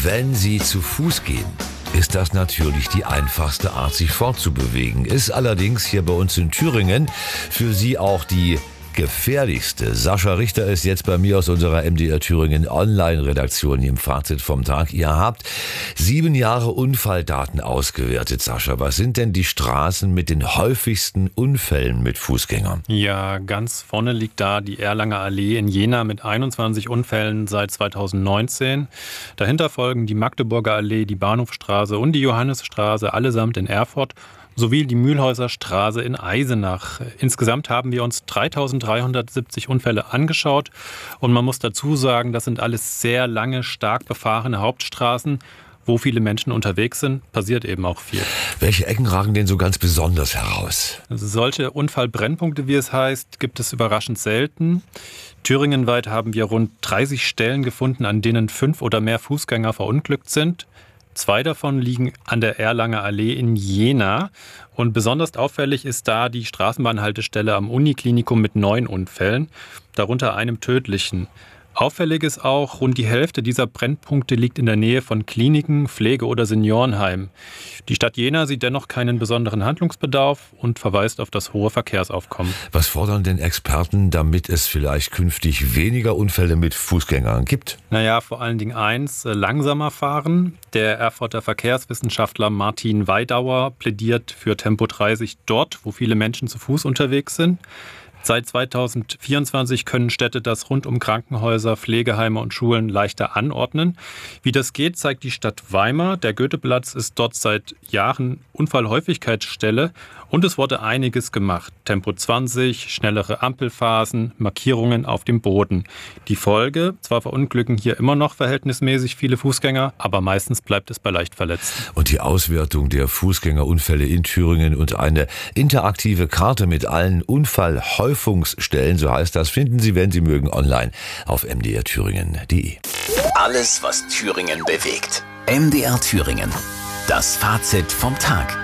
Wenn Sie zu Fuß gehen, ist das natürlich die einfachste Art, sich fortzubewegen. Ist allerdings hier bei uns in Thüringen für Sie auch die gefährlichste. Sascha Richter ist jetzt bei mir aus unserer MDR Thüringen Online-Redaktion hier im Fazit vom Tag. Ihr habt 7 Jahre Unfalldaten ausgewertet, Sascha. Was sind denn die Straßen mit den häufigsten Unfällen mit Fußgängern? Ja, ganz vorne liegt da die Erlanger Allee in Jena mit 21 Unfällen seit 2019. Dahinter folgen die Magdeburger Allee, die Bahnhofstraße und die Johannisstraße, allesamt in Erfurt, sowie die Mühlhäuser Straße in Eisenach. Insgesamt haben wir uns 3.370 Unfälle angeschaut. Und man muss dazu sagen, das sind alles sehr lange, stark befahrene Hauptstraßen, wo viele Menschen unterwegs sind, passiert eben auch viel. Welche Ecken ragen denn so ganz besonders heraus? Also solche Unfallbrennpunkte, wie es heißt, gibt es überraschend selten. Thüringenweit haben wir rund 30 Stellen gefunden, an denen 5 oder mehr Fußgänger verunglückt sind. 2 davon liegen an der Erlanger Allee in Jena. Und besonders auffällig ist da die Straßenbahnhaltestelle am Uniklinikum mit 9 Unfällen, darunter einem tödlichen. Auffällig ist auch, rund die Hälfte dieser Brennpunkte liegt in der Nähe von Kliniken, Pflege- oder Seniorenheimen. Die Stadt Jena sieht dennoch keinen besonderen Handlungsbedarf und verweist auf das hohe Verkehrsaufkommen. Was fordern denn Experten, damit es vielleicht künftig weniger Unfälle mit Fußgängern gibt? Naja, vor allen Dingen eins, langsamer fahren. Der Erfurter Verkehrswissenschaftler Martin Weidauer plädiert für Tempo 30 dort, wo viele Menschen zu Fuß unterwegs sind. Seit 2024 können Städte das rund um Krankenhäuser, Pflegeheime und Schulen leichter anordnen. Wie das geht, zeigt die Stadt Weimar. Der Goetheplatz ist dort seit Jahren Unfallhäufigkeitsstelle und es wurde einiges gemacht. Tempo 20, schnellere Ampelphasen, Markierungen auf dem Boden. Die Folge, zwar verunglücken hier immer noch verhältnismäßig viele Fußgänger, aber meistens bleibt es bei Leichtverletzten. Und die Auswertung der Fußgängerunfälle in Thüringen und eine interaktive Karte mit allen Unfallhäufungsstellen, so heißt das, finden Sie, wenn Sie mögen, online auf mdrthüringen.de. Alles, was Thüringen bewegt. MDR Thüringen. Das Fazit vom Tag.